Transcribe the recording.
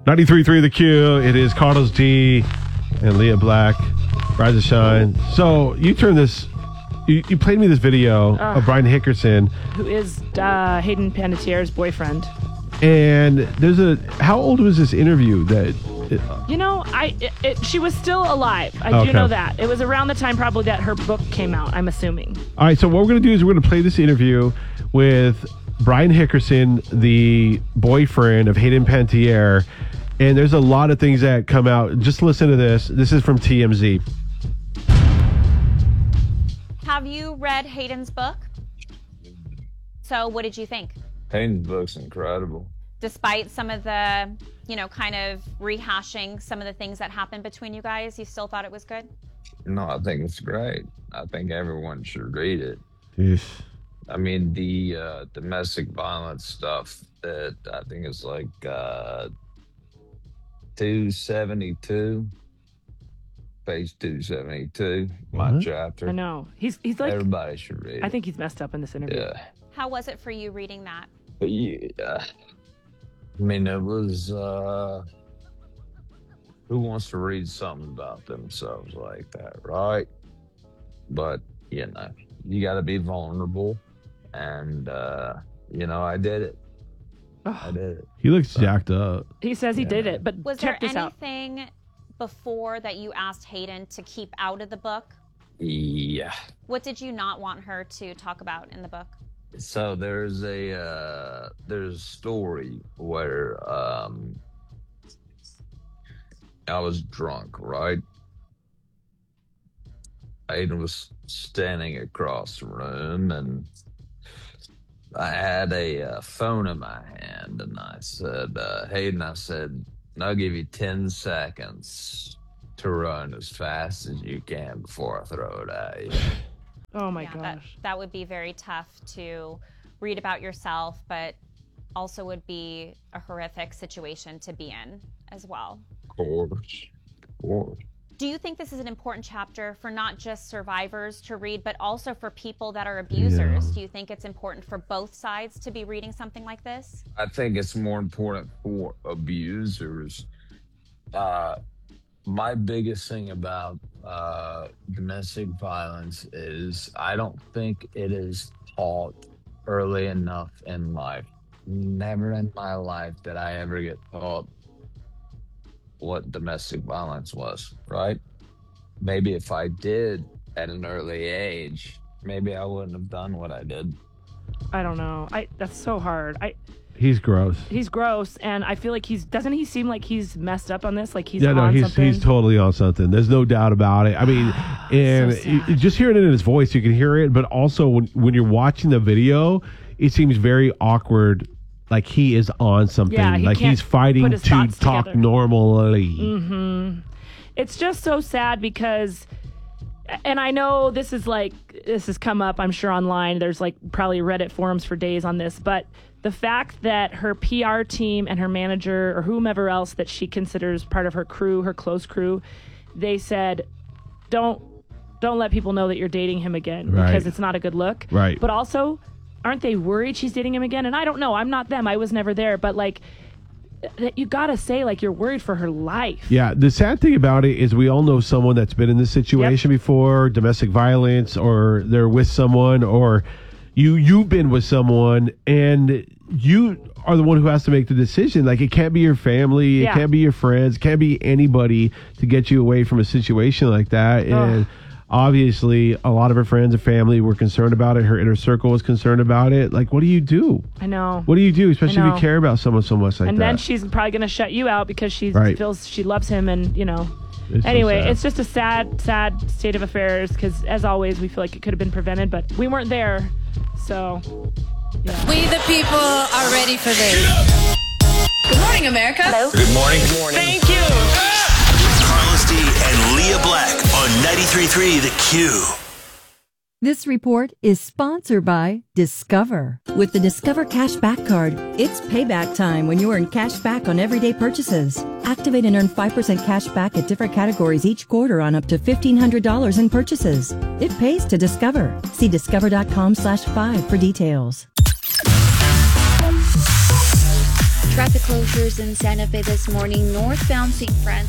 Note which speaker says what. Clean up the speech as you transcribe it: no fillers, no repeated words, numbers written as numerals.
Speaker 1: 93.3 The Q. It is Carlos D and Leah Black. Rise and shine. So you turned this. You played me this video of Brian Hickerson,
Speaker 2: who is Hayden Panettiere's boyfriend.
Speaker 1: And how old was this interview?
Speaker 2: She was still alive. I do know that. It was around the time probably that her book came out, I'm assuming.
Speaker 1: All right, so what we're going to do is we're going to play this interview with Brian Hickerson, the boyfriend of Hayden Panettiere. And there's a lot of things that come out. Just listen to this. This is from TMZ.
Speaker 3: Have you read Hayden's book? So what did you think?
Speaker 4: Hayden's book's incredible.
Speaker 3: Despite some of the, kind of rehashing some of the things that happened between you guys, you still thought it was good?
Speaker 4: No, I think it's great. I think everyone should read it.
Speaker 1: Yes.
Speaker 4: I mean, the domestic violence stuff that I think is like 272, page 272, my chapter.
Speaker 2: I know. He's like...
Speaker 4: Everybody should read it.
Speaker 2: I think he's messed up in this interview.
Speaker 4: Yeah.
Speaker 3: How was it for you reading that?
Speaker 4: I mean, it was, who wants to read something about themselves like that, right? But, you got to be vulnerable. And, I did it. I did it.
Speaker 1: He looks jacked up.
Speaker 2: He says he did it, but
Speaker 3: was
Speaker 2: check
Speaker 3: there
Speaker 2: this out.
Speaker 3: anything before that you asked Hayden to keep out of the book?
Speaker 4: Yeah.
Speaker 3: What did you not want her to talk about in the book?
Speaker 4: So there's a story where I was drunk, right? Hayden was standing across the room, and I had a phone in my hand, and I said, Hayden, I'll give you 10 seconds to run as fast as you can before I throw it at you.
Speaker 2: Oh my gosh.
Speaker 3: That would be very tough to read about yourself, but also would be a horrific situation to be in as well.
Speaker 4: Of course.
Speaker 3: Do you think this is an important chapter for not just survivors to read, but also for people that are abusers? Yeah. Do you think it's important for both sides to be reading something like this?
Speaker 4: I think it's more important for abusers. My biggest thing about domestic violence is I don't think it is taught early enough in life. Never in my life did I ever get taught what domestic violence was, right? Maybe if I did at an early age, maybe I wouldn't have done what I did.
Speaker 2: I don't know. That's so hard.
Speaker 1: He's gross.
Speaker 2: He's gross, and I feel like doesn't he seem like he's messed up on this? Like he's on something?
Speaker 1: He's totally on something. There's no doubt about it. I mean, and
Speaker 2: so
Speaker 1: just hearing it in his voice, you can hear it, but also when you're watching the video, it seems very awkward, like he is on something.
Speaker 2: Yeah,
Speaker 1: like he's fighting to talk normally.
Speaker 2: Mm-hmm. It's just so sad because, and I know this has come up, I'm sure, online. There's probably Reddit forums for days on this, but the fact that her PR team and her manager or whomever else that she considers part of her crew, her close crew, they said, don't let people know that you're dating him again because it's not a good look.
Speaker 1: Right.
Speaker 2: But also, aren't they worried she's dating him again? And I don't know. I'm not them. I was never there. But you got to say you're worried for her life.
Speaker 1: Yeah. The sad thing about it is we all know someone that's been in this situation before, domestic violence, or they're with someone, or you've been with someone, and you are the one who has to make the decision. It can't be your family, it can't be your friends, it can't be anybody to get you away from a situation like that. And obviously, a lot of her friends and family were concerned about it. Her inner circle was concerned about it. What do you do?
Speaker 2: I know.
Speaker 1: What do you do, especially if you care about someone so much like that?
Speaker 2: And then she's probably going to shut you out because she feels she loves him, and
Speaker 1: It's
Speaker 2: anyway,
Speaker 1: so
Speaker 2: it's just a sad state of affairs because, as always, we feel like it could have been prevented, but we weren't there. So, yeah.
Speaker 5: We the people are ready for this. Good morning, America.
Speaker 3: Hello.
Speaker 4: Good morning. Good morning.
Speaker 2: Thank you.
Speaker 6: Carlos D and Leah Black on 93.3 The Q.
Speaker 7: This report is sponsored by Discover. With the Discover Cashback Card, it's payback time when you earn cash back on everyday purchases. Activate and earn 5% cash back at different categories each quarter on up to $1,500 in purchases. It pays to Discover. See discover.com/5 for details.
Speaker 8: Traffic closures in Santa Fe this morning, northbound St. Francis